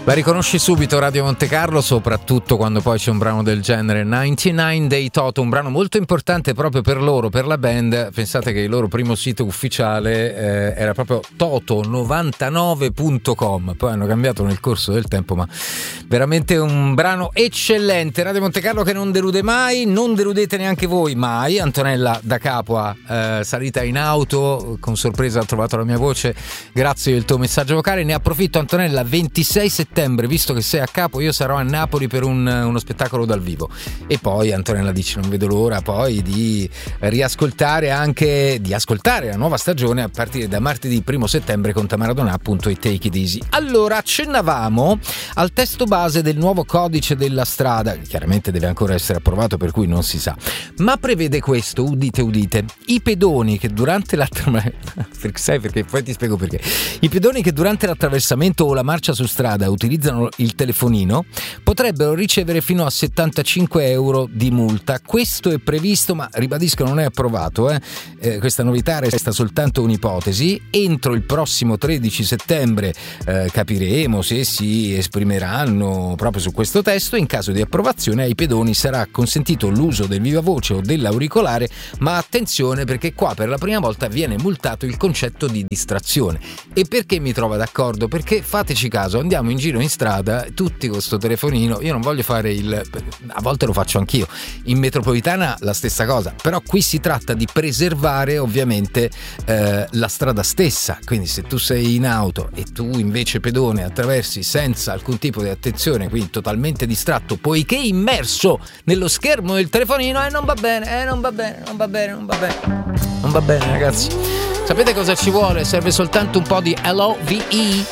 La riconosci subito Radio Monte Carlo, soprattutto quando poi c'è un brano del genere. 99 dei Toto, un brano molto importante proprio per loro, per la band. Pensate che il loro primo sito ufficiale era proprio toto99.com, poi hanno cambiato nel corso del tempo, ma veramente un brano eccellente. Radio Monte Carlo che non delude mai, non deludete neanche voi mai. Antonella da Capua, salita in auto, con sorpresa ha trovato la mia voce grazie al tuo messaggio vocale. Ne approfitto, Antonella, 26 settembre, visto che sei a Capo, io sarò a Napoli per uno spettacolo dal vivo. E poi Antonella dice non vedo l'ora poi di riascoltare di ascoltare la nuova stagione a partire da martedì 1 settembre con Tamara Donà, appunto, i Take It Easy. Allora, accennavamo al testo base del nuovo codice della strada, che chiaramente deve ancora essere approvato, per cui non si sa, ma prevede questo, udite udite: i pedoni che durante sai perché? Poi ti spiego perché. I pedoni che durante l'attraversamento o la marcia su strada utilizzano il telefonino potrebbero ricevere fino a 75 euro di multa. Questo è previsto, ma ribadisco non è approvato, questa novità resta soltanto un'ipotesi. Entro il prossimo 13 settembre capiremo se si esprimeranno proprio su questo testo. In caso di approvazione ai pedoni sarà consentito l'uso del vivavoce o dell'auricolare, ma attenzione, perché qua per la prima volta viene multato il concetto di distrazione. E perché mi trovo d'accordo? Perché fateci caso, andiamo in giro in strada tutti con sto telefonino. Io non voglio fare a volte lo faccio anch'io, in metropolitana la stessa cosa, però qui si tratta di preservare ovviamente la strada stessa. Quindi se tu sei in auto e tu invece pedone attraversi senza alcun tipo di attenzione, quindi totalmente distratto poiché immerso nello schermo del telefonino, non va bene, non va bene ragazzi. Sapete cosa ci vuole? Serve soltanto un po' di LOVE.